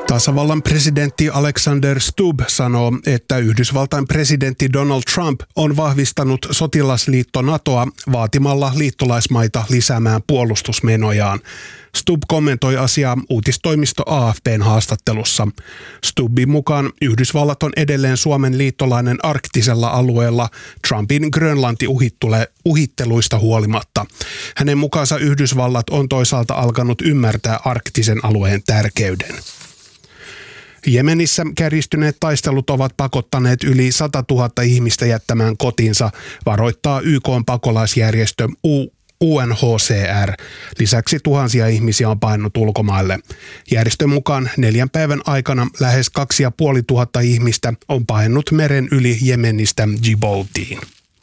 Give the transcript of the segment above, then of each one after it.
Tasavallan presidentti Alexander Stubb sanoo, että Yhdysvaltain presidentti Donald Trump on vahvistanut sotilasliitto NATOa vaatimalla liittolaismaita lisäämään puolustusmenojaan. Stubb kommentoi asiaa uutistoimisto AFP:n haastattelussa. Stubbin mukaan Yhdysvallat on edelleen Suomen liittolainen arktisella alueella Trumpin Grönlanti-uhitteluista huolimatta. Hänen mukaansa Yhdysvallat on toisaalta alkanut ymmärtää arktisen alueen tärkeyden. Jemenissä kärjistyneet taistelut ovat pakottaneet yli 100 000 ihmistä jättämään kotinsa, varoittaa YK:n pakolaisjärjestö UNHCR. Lisäksi tuhansia ihmisiä on paennut ulkomaille. Järjestön mukaan 4 päivän aikana lähes 2500 ihmistä on paennut meren yli Jemenistä Djiboutiin.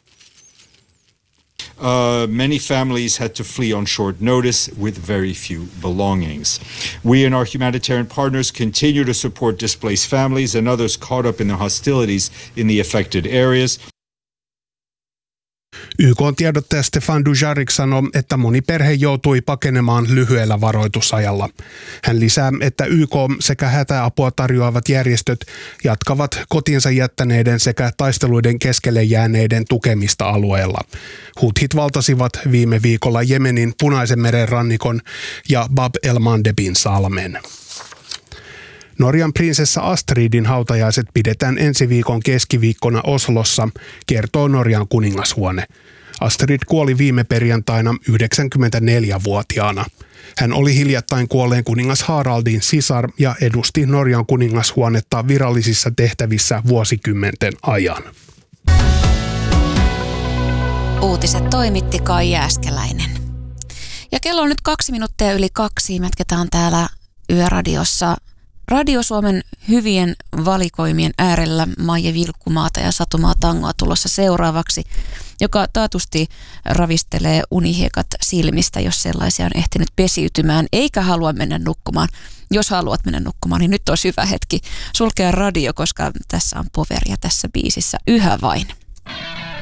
Many families had to flee on short notice with very few belongings. We and our humanitarian partners continue to support displaced families and others caught up in the hostilities in the affected areas. YK:n tiedottaja Stefan Dujarric sanoi, että moni perhe joutui pakenemaan lyhyellä varoitusajalla. Hän lisää, että YK sekä hätäapua tarjoavat järjestöt jatkavat kotiinsa jättäneiden sekä taisteluiden keskelle jääneiden tukemista alueella. Huthit valtasivat viime viikolla Jemenin Punaisen meren rannikon ja Bab el-Mandebin salmen. Norjan prinsessa Astridin hautajaiset pidetään ensi viikon keskiviikkona Oslossa, kertoo Norjan kuningashuone. Astrid kuoli viime perjantaina 94-vuotiaana. Hän oli hiljattain kuolleen kuningas Haraldin sisar ja edusti Norjan kuningashuonetta virallisissa tehtävissä vuosikymmenten ajan. Uutiset toimitti Kai Jääskeläinen. Ja kello on nyt 2 minuuttia yli 2. Jatketaan täällä Yöradiossa Radio Suomen hyvien valikoimien äärellä. Maija Vilkkumaata ja Satumaa Tangoa tulossa seuraavaksi, joka taatusti ravistelee unihiekat silmistä, jos sellaisia on ehtinyt pesiytymään, eikä halua mennä nukkumaan. Jos haluat mennä nukkumaan, niin nyt olisi hyvä hetki sulkea radio, koska tässä on poveria tässä biisissä yhä vain.